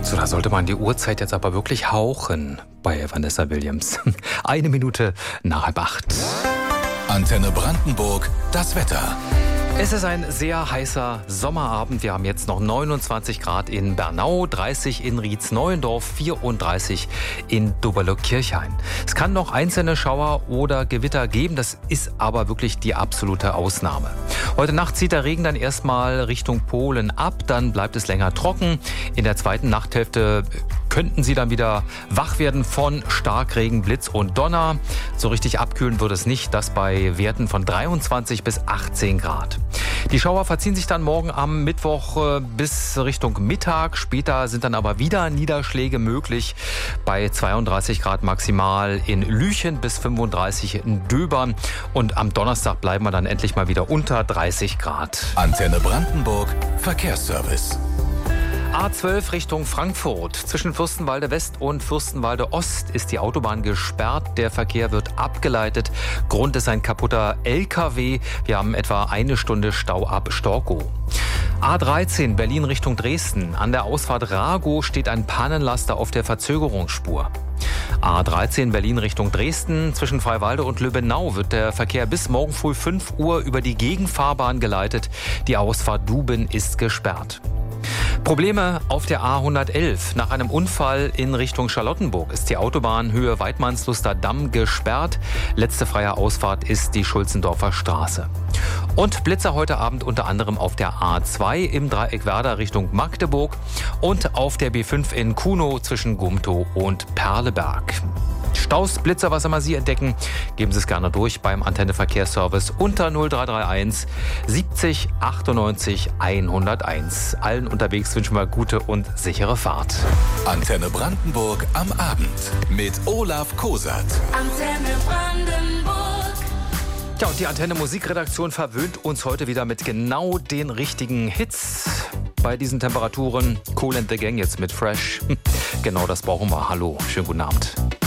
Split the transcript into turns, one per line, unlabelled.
So, da sollte man die Uhrzeit jetzt aber wirklich hauchen bei Vanessa Williams. 1 Minute nach 7:30.
Antenne Brandenburg, das Wetter.
Es ist ein sehr heißer Sommerabend. Wir haben jetzt noch 29 Grad in Bernau, 30 in Rietz-Neuendorf, 34 in Doberlo-Kirchhain. Es kann noch einzelne Schauer oder Gewitter geben, das ist aber wirklich die absolute Ausnahme. Heute Nacht zieht der Regen dann erstmal Richtung Polen ab, dann bleibt es länger trocken. In der zweiten Nachthälfte könnten Sie dann wieder wach werden von Starkregen, Blitz und Donner. So richtig abkühlen wird es nicht, das bei Werten von 23 bis 18 Grad. Die Schauer verziehen sich dann morgen am Mittwoch bis Richtung Mittag. Später sind dann aber wieder Niederschläge möglich bei 32 Grad maximal in Lüchen bis 35 in Döbern. Und am Donnerstag bleiben wir dann endlich mal wieder unter 30 Grad.
Antenne Brandenburg, Verkehrsservice.
A12 Richtung Frankfurt. Zwischen Fürstenwalde West und Fürstenwalde Ost ist die Autobahn gesperrt. Der Verkehr wird abgeleitet. Grund ist ein kaputter LKW. Wir haben etwa 1 Stunde Stau ab Storkow. A13 Berlin Richtung Dresden. An der Ausfahrt Ragow steht ein Pannenlaster auf der Verzögerungsspur. A13 Berlin Richtung Dresden. Zwischen Freiwalde und Lübbenau wird der Verkehr bis morgen früh 5 Uhr über die Gegenfahrbahn geleitet. Die Ausfahrt Duben ist gesperrt. Probleme auf der A111. Nach einem Unfall in Richtung Charlottenburg ist die Autobahn Höhe Weidmannsluster Damm gesperrt. Letzte freie Ausfahrt ist die Schulzendorfer Straße. Und Blitzer heute Abend unter anderem auf der A2 im Dreieck Werder Richtung Magdeburg und auf der B5 in Kunow zwischen Gumtow und Perleberg. Staus, Blitzer, was immer Sie entdecken, geben Sie es gerne durch beim Antenne Verkehrsservice unter 0331 70 98 101. Allen unterwegs wünschen wir gute und sichere Fahrt.
Antenne Brandenburg am Abend mit Olaf Kosat.
Antenne Brandenburg.
Ja, und die Antenne Musikredaktion verwöhnt uns heute wieder mit genau den richtigen Hits. Bei diesen Temperaturen Kool and the Gang jetzt mit Fresh. Genau das brauchen wir. Hallo, schönen guten Abend.